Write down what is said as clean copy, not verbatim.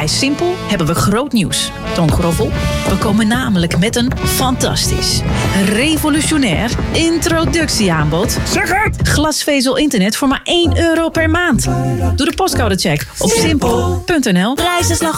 Bij Simpel hebben we groot nieuws. Toon Groffel, we komen namelijk met een fantastisch, revolutionair introductieaanbod. Zeg het! Glasvezel internet voor maar €1 per maand. Doe de postcodecheck op simpel.nl. Prijzenslag